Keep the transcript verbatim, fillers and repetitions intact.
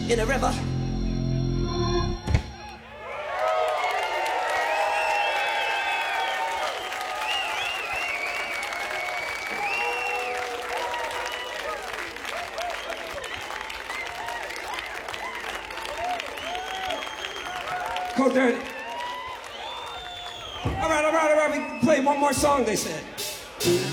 in a river. Go dirty. All right, all right, all right. We can play one more song, they said.